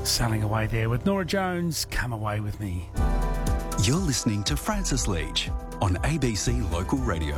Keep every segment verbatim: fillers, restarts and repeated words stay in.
Sailing away there with Nora Jones, Come Away With Me. You're listening to Francis Leach on A B C Local Radio.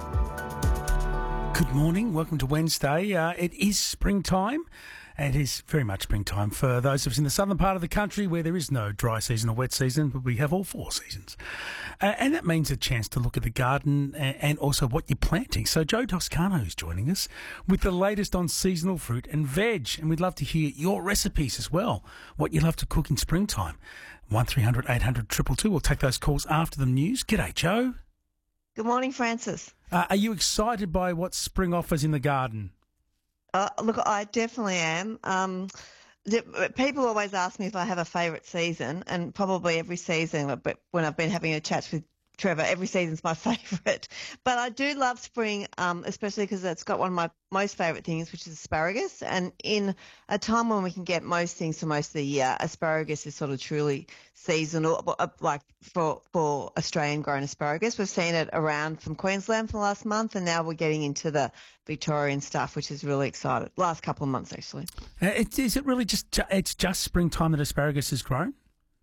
Good morning, welcome to Wednesday. Uh, it is springtime. It is very much springtime for those of us in the southern part of the country where there is no dry season or wet season, but we have all four seasons. Uh, and that means a chance to look at the garden and, and also what you're planting. So Joe Toscano is joining us with the latest on seasonal fruit and veg. And we'd love to hear your recipes as well, what you love to cook in springtime. one three hundred eight hundred two two two. We'll take those calls after the news. G'day, Joe. Good morning, Francis. Uh, are you excited by what spring offers in the garden? Uh, look, I definitely am. Um, the, people always ask me if I have a favourite season, and probably every season, but when I've been having a chat with Trevor, every season's my favourite. But I do love spring, um, especially because it's got one of my most favourite things, which is asparagus. And in a time when we can get most things for most of the year, asparagus is sort of truly seasonal, like for, for Australian-grown asparagus. We've seen it around from Queensland for the last month, and now we're getting into the Victorian stuff, which is really exciting. Last couple of months, actually. Uh, it, is it really just it's just springtime that asparagus is grown?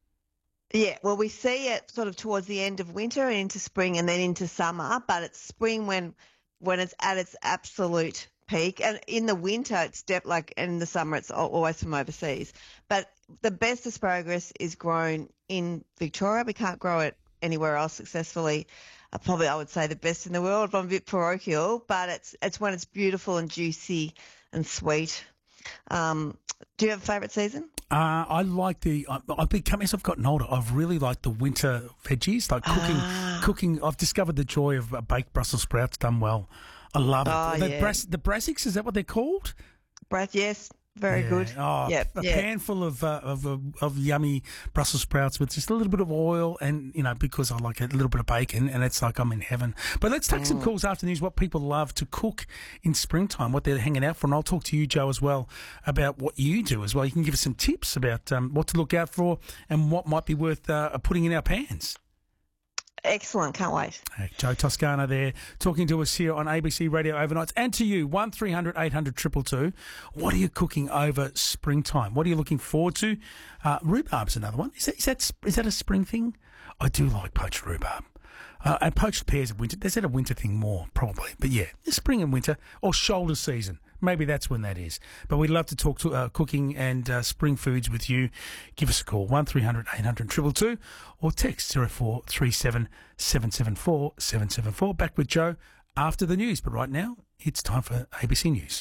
Yeah, well, we see it sort of towards the end of winter and into spring and then into summer, but it's spring when when it's at its absolute peak. And in the winter, it's def- like in the summer, it's always from overseas. But the best asparagus is grown in Victoria. We can't grow it anywhere else successfully. Uh, probably, I would say, the best in the world. I'm a bit parochial, but it's it's when it's beautiful and juicy and sweet. Um, do you have a favourite season? Uh, I like the. I, I've become as I've gotten older. I've really liked the winter veggies, like cooking. Ah. Cooking. I've discovered the joy of uh, baked Brussels sprouts done well. I love it. Oh, the, yeah. brass, the brassicas, is that what they're called? Breath, yes. Very Yeah. good. Oh, Yep, a yeah. pan full of, uh, of of of yummy Brussels sprouts with just a little bit of oil, and you know, because I like a little bit of bacon, and it's like I'm in heaven. But let's take Mm. some calls after the news. What people love to cook in springtime, what they're hanging out for, and I'll talk to you, Joe, as well about what you do as well. You can give us some tips about um, what to look out for and what might be worth uh, putting in our pans. Excellent. Can't wait. Hey, Joe Toscano there talking to us here on A B C Radio Overnights, and to you, one three hundred eight hundred two two two. What are you cooking over springtime? What are you looking forward to? Uh, rhubarb's another one. Is that, is that, is that a spring thing? I do like poached rhubarb. Uh, and poached pears of winter. Is that a winter thing more? Probably. But yeah, spring and winter, or shoulder season. Maybe that's when that is. But we'd love to talk to uh, cooking and uh, spring foods with you. Give us a call, one three hundred eight hundred two two two, or text zero four three seven seven seven four seven seven four. Back with Joe after the news. But right now, it's time for A B C News.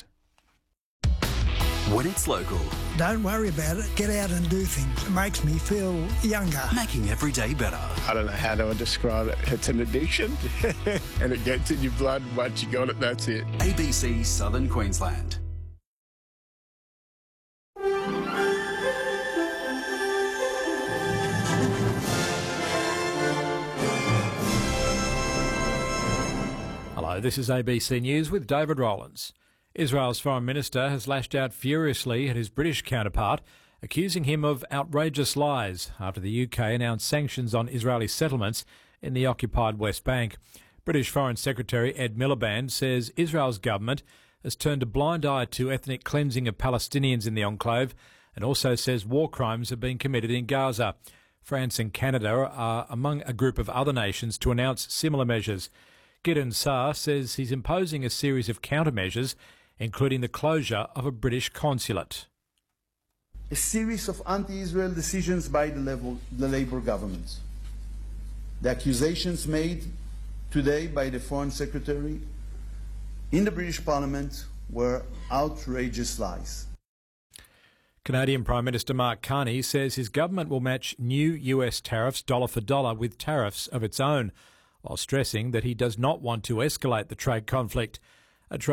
When it's local, Don't worry about it. Get out and do things. It makes me feel younger. making every day better. I don't know how to describe it. It's an addiction and it gets in your blood. Once you got it, that's it. A B C Southern Queensland. Hello, this is A B C News with David Rowlands. Israel's Foreign Minister has lashed out furiously at his British counterpart, accusing him of outrageous lies after the U K announced sanctions on Israeli settlements in the occupied West Bank. British Foreign Secretary Ed Miliband says Israel's government has turned a blind eye to ethnic cleansing of Palestinians in the enclave, and also says war crimes have been committed in Gaza. France and Canada are among a group of other nations to announce similar measures. Gideon Saar says he's imposing a series of countermeasures, including the closure of a British consulate. A series of anti-Israel decisions by the, level, the Labour government. The accusations made today by the Foreign Secretary in the British Parliament were outrageous lies. Canadian Prime Minister Mark Carney says his government will match new U S tariffs dollar for dollar with tariffs of its own, while stressing that he does not want to escalate the trade conflict.